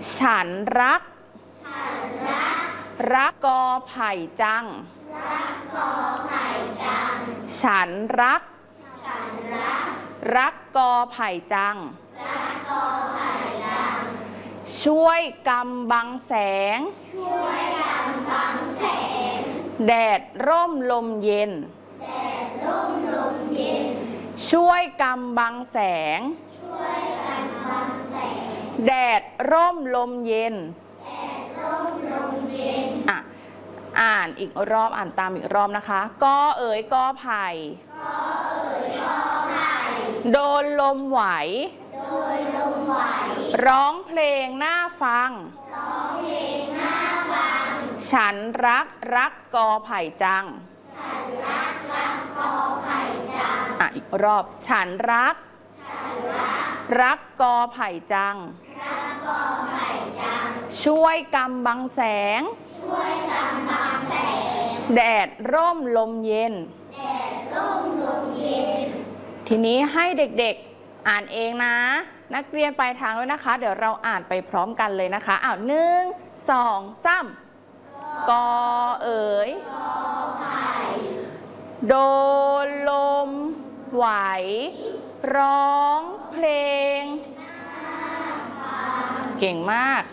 ฉันรักรักกอไผ่จังฉันรักรักกอไผ่จังช่วยกำบังแสงแดดร่มลมเย็นช่วยกำบังแสงแดดร่มลมเย็นอ่านอีกรอบอ่านตามอีกรอบนะคะกอเอ๋ยกอไผ่โดนลมไหวร้องเพลงน่าฟังฉันรักกอไผ่จังอีกรอบฉันรักกอไผ่จังช่วยกำบังแสงแดดร่มลมเย็นทีนี้ให้เด็กๆอ่านเองนะนักเรียนปลายทางด้วยนะคะเดี๋ยวเราอ่านไปพร้อมกันเลยนะคะ1 2 3กอเอ๋ยโดนลมไหวร้องเพลงเก่งมาก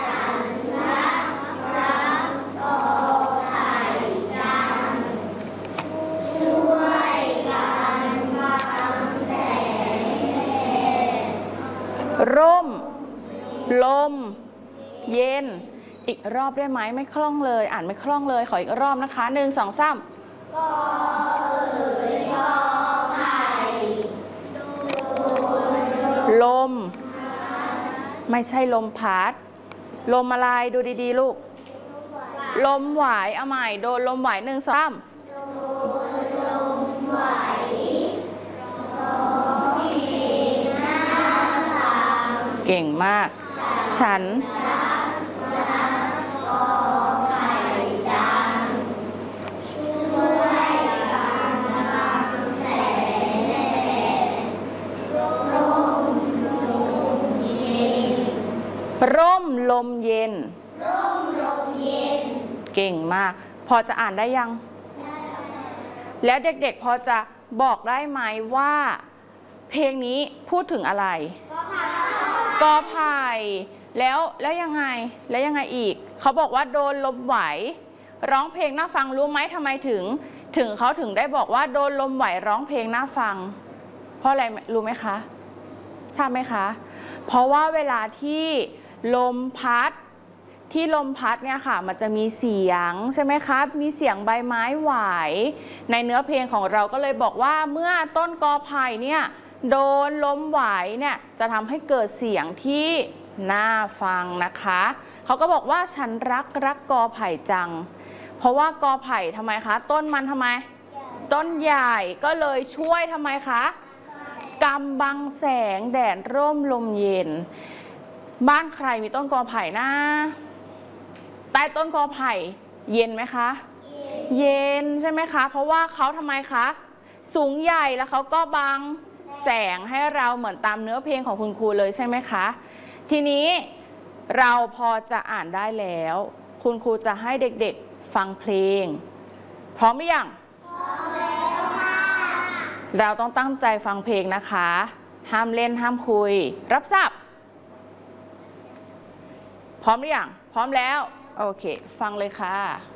ร่มลมเย็นอีกรอบได้ไหมไม่คล่องเลยอ่านไม่คล่องเลยขออีกรอบนะคะ1 2 3ลมไม่ใช่ลมพัดลมอะไรดูดีๆลูกลมไหวเอาใหม่โดนลมไหว1 2 3เก่งมากฉันร่มลมเย็นเก่งมากพอจะอ่านได้ยังแล้วเด็กๆพอจะบอกได้ไหมว่าเพลงนี้พูดถึงอะไรกอไผ่แล้วยังไงอีกเขาบอกว่าโดนลมไหวร้องเพลงน่าฟังรู้ไหมทำไมถึงเขาถึงได้บอกว่าโดนลมไหวร้องเพลงน่าฟังเพราะอะไรรู้ไหมคะทราบไหมคะเพราะว่าเวลาที่ลมพัดเนี่ยค่ะมันจะมีเสียงใช่ไหมคะมีเสียงใบไม้ไหวในเนื้อเพลงของเราก็เลยบอกว่าเมื่อต้นกอไผ่เนี่ยโดนลมไหวเนี่ยจะทำให้เกิดเสียงที่น่าฟังนะคะเขาก็บอกว่าฉันรักกอไผ่จังเพราะว่ากอไผ่ทำไมคะต้นมันทำไมต้นใหญ่ก็เลยช่วยทำไมคะกำบังแสงแดดร่มลมเย็นบ้านใครมีต้นกอไผ่นะใต้ต้นกอไผ่เย็นไหมคะเย็นใช่ไหมคะเพราะว่าเขาทำไมคะสูงใหญ่แล้วเขาก็บังแสงให้เราเหมือนตามเนื้อเพลงของคุณครูเลยใช่ไหมคะทีนี้เราพอจะอ่านได้แล้วคุณครูจะให้เด็กๆฟังเพลงพร้อมหรือยังพร้อมแล้วค่ะเราต้องตั้งใจฟังเพลงนะคะห้ามเล่นห้ามคุยรับทราบพร้อมหรือยังพร้อมแล้วโอเคฟังเลยค่ะ